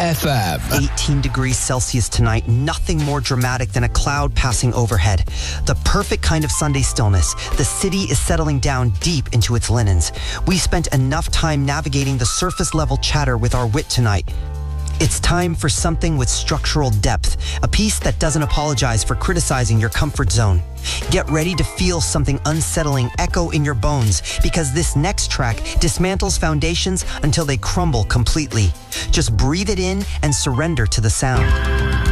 FM. 18 degrees Celsius tonight, nothing more dramatic than a cloud passing overhead. The perfect kind of Sunday stillness. The city is settling down deep into its linens. We spent enough time navigating the surface level chatter with our wit tonight. It's time for something with structural depth, a piece that doesn't apologize for criticizing your comfort zone. Get ready to feel something unsettling echo in your bones, because this next track dismantles foundations until they crumble completely. Just breathe it in and surrender to the sound.